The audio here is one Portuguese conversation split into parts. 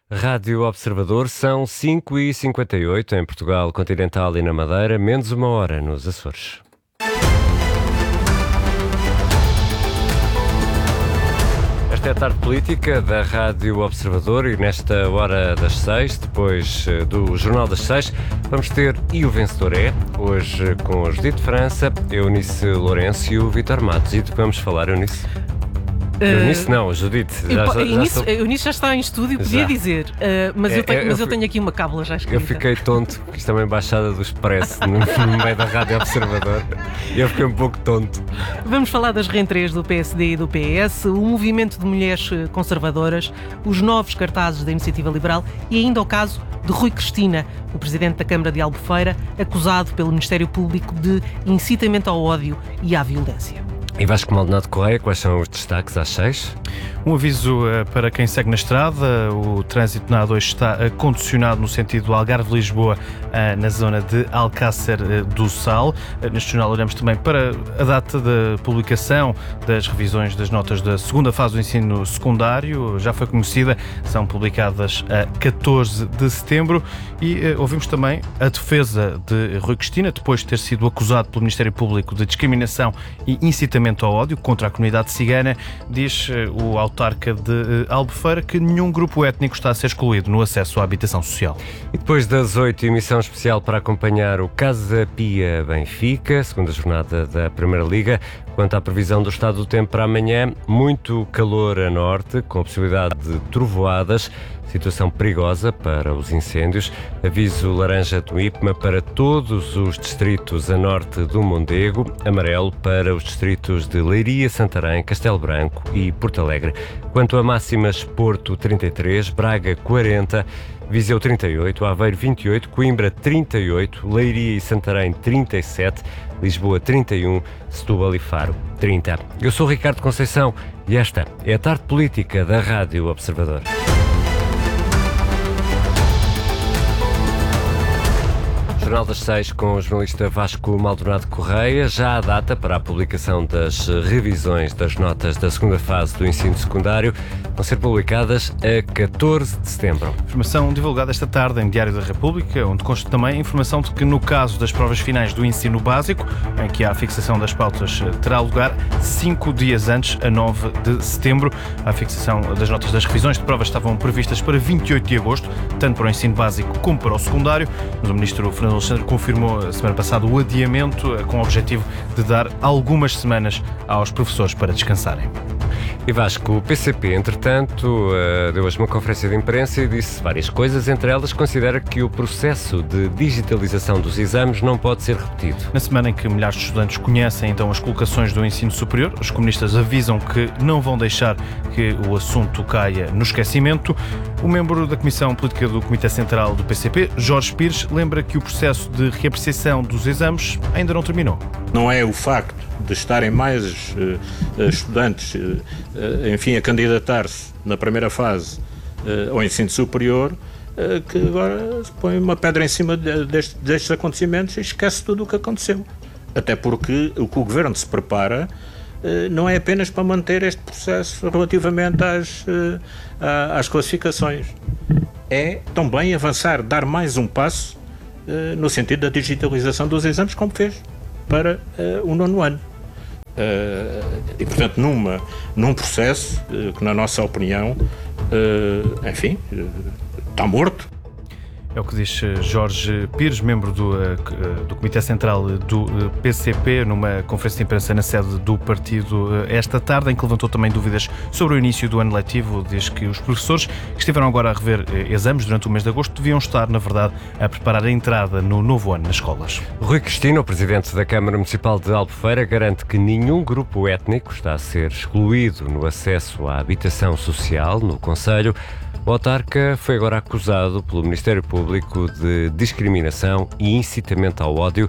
Rádio Observador, são 5h58 em Portugal continental e na Madeira, menos uma hora nos Açores. Esta é a tarde política da Rádio Observador e nesta hora das 6, depois do Jornal das 6, vamos ter E o Vencedor é, hoje com o Judite França, Eunice Lourenço e o Vítor Matos. E de que vamos falar, Eunice? Eunice não, Judite. Eunice já está em estúdio, podia dizer, mas eu tenho aqui uma cábula já escrita. Eu fiquei tonto, porque isto é uma embaixada do Expresso no meio da Rádio Observador. E eu fiquei um pouco tonto. Vamos falar das reentrées do PSD e do PS, o movimento de mulheres conservadoras, os novos cartazes da Iniciativa Liberal e ainda o caso de Rui Cristina, o presidente da Câmara de Albufeira, acusado pelo Ministério Público de incitamento ao ódio e à violência. E Vasco Maldonado Correia, quais são os destaques às 6? Um aviso para quem segue na estrada: o trânsito na A2 está condicionado no sentido Algarve-Lisboa, na zona de Alcácer do Sal. Neste jornal olhamos também para a data da publicação das revisões das notas da segunda fase do ensino secundário. Já foi conhecida, são publicadas a 14 de setembro. E ouvimos também a defesa de Rui Cristina, depois de ter sido acusado pelo Ministério Público de discriminação e incitamento ao ódio contra a comunidade cigana. Diz o autarca de Albufeira que nenhum grupo étnico está a ser excluído no acesso à habitação social. E depois das 8, emissão especial para acompanhar o Casa Pia Benfica, segunda jornada da Primeira Liga. Quanto à previsão do estado do tempo para amanhã, muito calor a norte, com a possibilidade de trovoadas, situação perigosa para os incêndios. Aviso laranja do IPMA para todos os distritos a norte do Mondego, amarelo para os distritos de Leiria, Santarém, Castelo Branco e Porto Alegre. Quanto a máximas, Porto 33, Braga 40, Viseu 38, Aveiro 28, Coimbra 38, Leiria e Santarém 37, Lisboa 31, Setúbal e Faro 30. Eu sou Ricardo Conceição e esta é a tarde política da Rádio Observador. Jornal das 6 com o jornalista Vasco Maldonado Correia. Já há data para a publicação das revisões das notas da segunda fase do ensino secundário. Vão ser publicadas a 14 de setembro. Informação divulgada esta tarde em Diário da República, onde consta também a informação de que no caso das provas finais do ensino básico, em que a fixação das pautas terá lugar 5 dias antes, a 9 de setembro. A fixação das notas das revisões de provas estavam previstas para 28 de agosto, tanto para o ensino básico como para o secundário, mas o ministro Fernando Alexandre confirmou a semana passada o adiamento com o objetivo de dar algumas semanas aos professores para descansarem. E Vasco, o PCP, entretanto, deu hoje uma conferência de imprensa e disse várias coisas, entre elas considera que o processo de digitalização dos exames não pode ser repetido. Na semana em que milhares de estudantes conhecem então as colocações do ensino superior, os comunistas avisam que não vão deixar que o assunto caia no esquecimento. O membro da Comissão Política do Comitê Central do PCP, Jorge Pires, lembra que o processo de reapreciação dos exames ainda não terminou. Não é o facto de estarem mais estudantes, a candidatar-se na primeira fase ao ensino superior, que agora se põe uma pedra em cima destes acontecimentos e esquece tudo o que aconteceu. Até porque o que o Governo se prepara não é apenas para manter este processo relativamente às classificações. É também avançar, dar mais um passo no sentido da digitalização dos exames, como fez para o 9º ano. E, portanto, num processo que, na nossa opinião, está morto. É o que diz Jorge Pires, membro do Comitê Central do PCP, numa conferência de imprensa na sede do partido esta tarde, em que levantou também dúvidas sobre o início do ano letivo. Diz que os professores que estiveram agora a rever exames durante o mês de agosto deviam estar, na verdade, a preparar a entrada no novo ano nas escolas. Rui Cristina, o presidente da Câmara Municipal de Albufeira, garante que nenhum grupo étnico está a ser excluído no acesso à habitação social no concelho. O autarca foi agora acusado pelo Ministério Público de discriminação e incitamento ao ódio.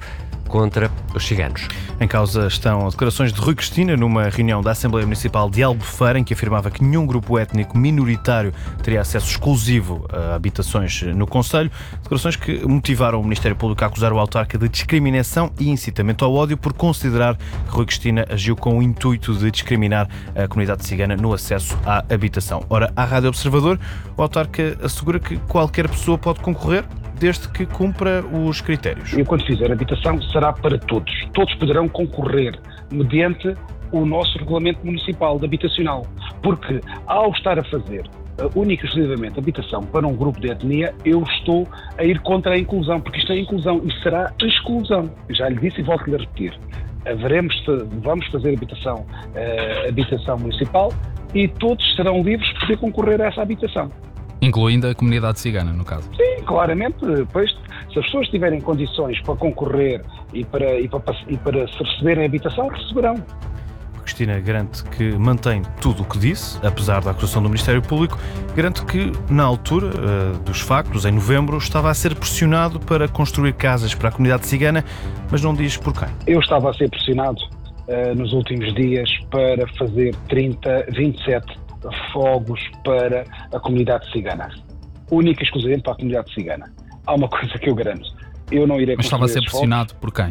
contra os ciganos. Em causa estão declarações de Rui Cristina numa reunião da Assembleia Municipal de Albufeira, em que afirmava que nenhum grupo étnico minoritário teria acesso exclusivo a habitações no concelho. Declarações que motivaram o Ministério Público a acusar o autarca de discriminação e incitamento ao ódio por considerar que Rui Cristina agiu com o intuito de discriminar a comunidade cigana no acesso à habitação. Ora, à Rádio Observador, o autarca assegura que qualquer pessoa pode concorrer, desde que cumpra os critérios. E quando fizer habitação, será para todos. Todos poderão concorrer mediante o nosso regulamento municipal de habitacional. Porque ao estar a fazer única e exclusivamente habitação para um grupo de etnia, eu estou a ir contra a inclusão, porque isto é inclusão e será exclusão. Já lhe disse e volto-lhe a repetir. Vamos fazer habitação municipal e todos serão livres de poder concorrer a essa habitação. Incluindo a comunidade cigana, no caso. Sim, claramente. Depois, se as pessoas tiverem condições para concorrer e para se receberem habitação, receberão. Cristina garante que mantém tudo o que disse, apesar da acusação do Ministério Público. Garante que, na altura dos factos, em novembro, estava a ser pressionado para construir casas para a comunidade cigana, mas não diz por quem. Eu estava a ser pressionado nos últimos dias para fazer 27 fogos para a comunidade cigana. Única e exclusivamente para a comunidade cigana. Há uma coisa que eu garanto. Eu não irei. Mas estava a ser pressionado por quem?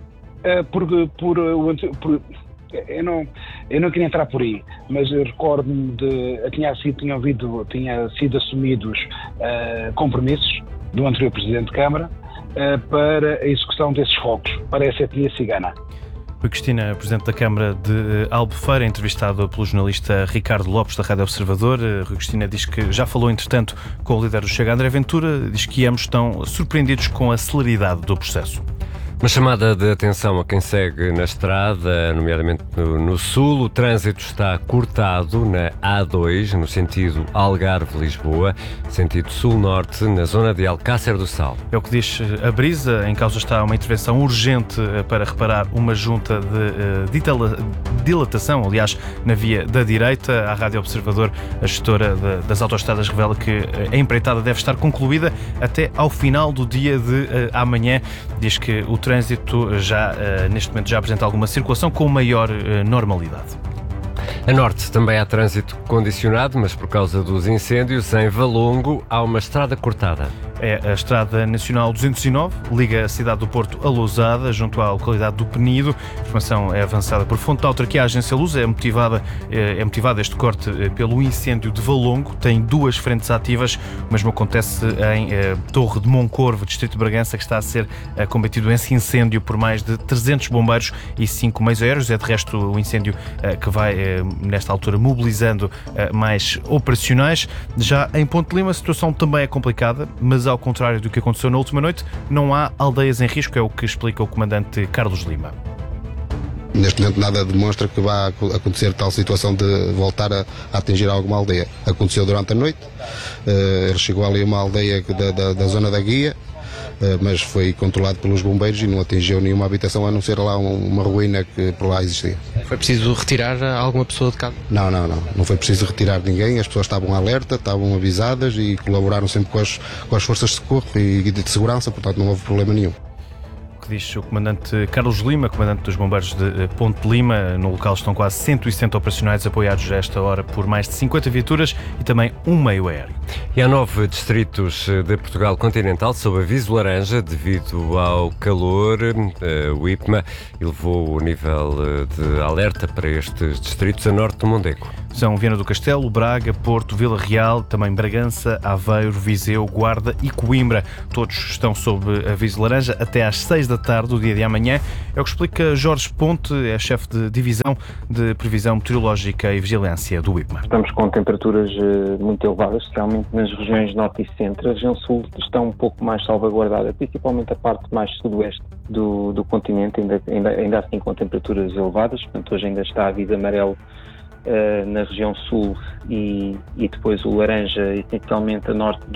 Eu não queria entrar por aí, mas eu recordo-me tinha sido assumidos compromissos do anterior Presidente de Câmara para a execução desses fogos para essa etnia cigana. Rui Cristina, Presidente da Câmara de Albufeira, entrevistado pelo jornalista Ricardo Lopes, da Rádio Observador. Rui Cristina diz que já falou, entretanto, com o líder do Chega, André Ventura. Diz que ambos estão surpreendidos com a celeridade do processo. Uma chamada de atenção a quem segue na estrada, nomeadamente no sul. O trânsito está cortado na A2, no sentido Algarve-Lisboa, sentido sul-norte, na zona de Alcácer do Sal. É o que diz a Brisa. Em causa está uma intervenção urgente para reparar uma junta de dilatação, aliás, na via da direita. A Rádio Observador, a gestora das autoestradas, revela que a empreitada deve estar concluída até ao final do dia de amanhã. Diz que o trânsito neste momento já apresenta alguma circulação com maior normalidade. A norte também há trânsito condicionado, mas por causa dos incêndios, em Valongo há uma estrada cortada. É a Estrada Nacional 209, liga a cidade do Porto a Lousada, junto à localidade do Penido. A informação é avançada por fonte da autarquia. A Agência Luz é motivada este corte pelo incêndio de Valongo. Tem 2 frentes ativas. O mesmo acontece em Torre de Moncorvo, distrito de Bragança, que está a ser combatido esse incêndio por mais de 300 bombeiros e 5 meios aéreos. É de resto o incêndio que vai, nesta altura, mobilizando mais operacionais. Já em Ponte Lima a situação também é complicada, mas ao contrário do que aconteceu na última noite, não há aldeias em risco, é o que explica o comandante Carlos Lima. Neste momento nada demonstra que vá acontecer tal situação de voltar a atingir alguma aldeia. Aconteceu durante a noite, ele chegou ali a uma aldeia da zona da Guia, mas foi controlado pelos bombeiros e não atingiu nenhuma habitação, a não ser lá uma ruína que por lá existia. Foi preciso retirar alguma pessoa de casa? Não foi preciso retirar ninguém. As pessoas estavam alerta, estavam avisadas e colaboraram sempre com as forças de socorro e de segurança, portanto não houve problema nenhum. Diz o comandante Carlos Lima, comandante dos bombeiros de Ponte Lima. No local estão quase 170 operacionais apoiados a esta hora por mais de 50 viaturas e também um meio aéreo. E há 9 distritos de Portugal continental sob aviso laranja devido ao calor. O IPMA elevou o nível de alerta para estes distritos a norte do Mondego. São Viana do Castelo, Braga, Porto, Vila Real, também Bragança, Aveiro, Viseu, Guarda e Coimbra. Todos estão sob aviso laranja até às 6 da tarde do dia de amanhã. É o que explica Jorge Ponte, é chefe de divisão de previsão meteorológica e vigilância do IPMA. Estamos com temperaturas muito elevadas, especialmente nas regiões norte e centro. A região sul está um pouco mais salvaguardada, principalmente a parte mais sudoeste do continente, ainda assim com temperaturas elevadas. Portanto, hoje ainda está aviso amarelo na região sul e depois o laranja essencialmente a norte